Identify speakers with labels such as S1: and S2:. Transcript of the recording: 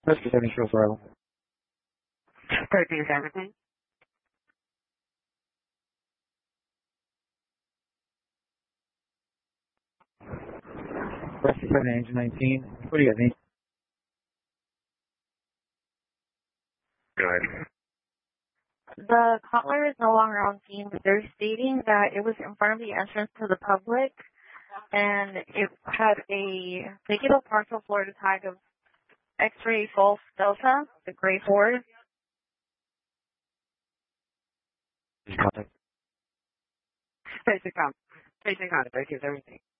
S1: Rescue 70 show for arrival.
S2: 1317.
S1: Rescue 7 engine 19. What do you guys need?
S2: Go ahead.
S3: The caller is no longer on scene, but they're stating that it was in front of the entrance to the public, and it had a digital partial Florida tag of X-ray False Delta, the gray Ford.
S1: Contact.
S2: Basic contact, everything.